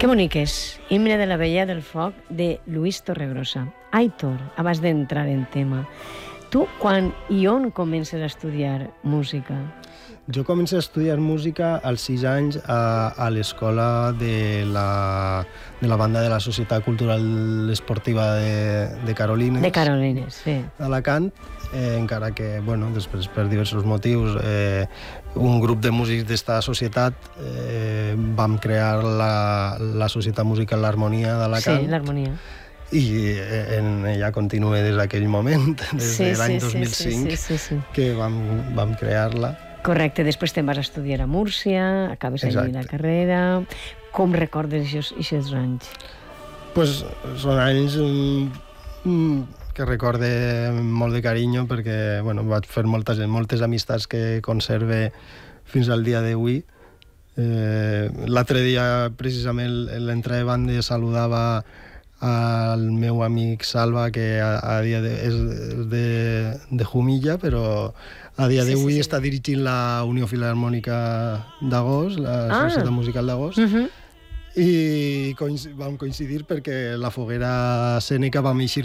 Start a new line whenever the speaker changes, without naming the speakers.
Que bonic és. Himne de la Vella del Foc de Luis Torregrossa. Aitor, abans d'entrar en tema, tu quan i on comences a estudiar música?
Jo començo a estudiar música als 6 anys a l'escola de la banda de la Societat Cultural Esportiva de Carolines.
De Carolines, sí.
D'Alacant, encara que, bueno, després per diversos motius, un grup de músics d'esta societat vam crear la Societat Musical L'Harmonia d'Alacant.
Sí, l'Harmonia.
I en ella continua des d'aquell moment, des de l'any 2005, que vam crear-la.
Correcte, després te'n vas a estudiar a Múrcia, acabes allí la carrera. Com recordes aquests anys?
Pues són anys que recorde molt de carinyo perquè bueno, vaig fer moltes amistats que conserve fins al dia d'avui. L'altre dia, precisament, l'entrada de banda saludava al meu amic Salva, que a dia és de Jumilla, però a dia d'avui està dirigint la Unió Filharmònica d'Agost, la Societat Musical d'Agost, i vam coincidir perquè la foguera escènica vam eixir